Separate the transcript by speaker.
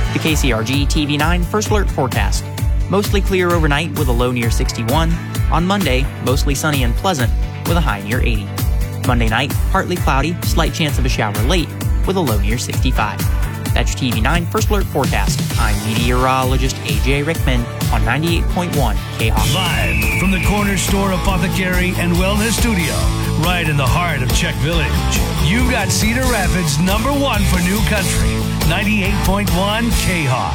Speaker 1: The KCRG TV9 First Alert forecast. Mostly clear overnight with a low near 61. On Monday, mostly sunny and pleasant with a high near 80. Monday night, partly cloudy, slight chance of a shower late with a low near 65. That's your TV9 First Alert forecast. I'm meteorologist AJ Rickman on 98.1 KHOP.
Speaker 2: Live from the Corner Store Apothecary and Wellness Studio, right in the heart of Czech Village. You've got Cedar Rapids #1 for New Country, 98.1 KHOP.